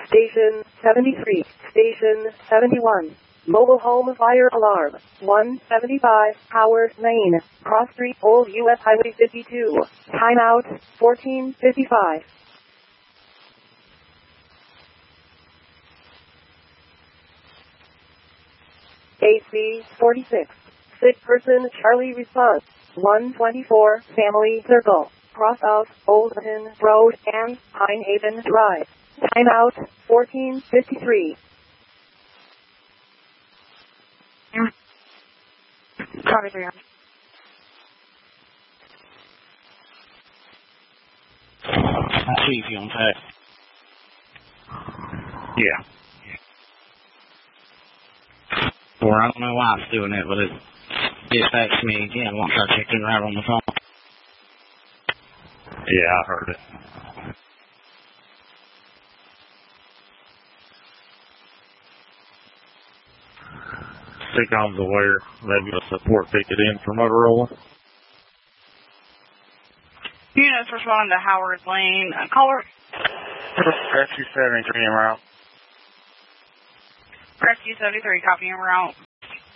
Station 73, Station 71. Mobile home fire alarm, 175, Howard Lane, Cross Street, Old U.S. Highway 52. Timeout, 14:55. AC 46. Sick person Charlie response, 124, Family Circle, cross of Oldton Road and Pine Haven Drive. Timeout, 14:53. Copy 300. Chief, you on tax? Yeah. Well, I don't know why it's doing it, but it dispatched me again once I checked it right on the phone. Yeah, I heard it. Seacon's aware. Maybe a support ticket in for Motorola. Units responding to Howard Lane. Caller. Rescue 73 en route. Rescue 73, copy en route.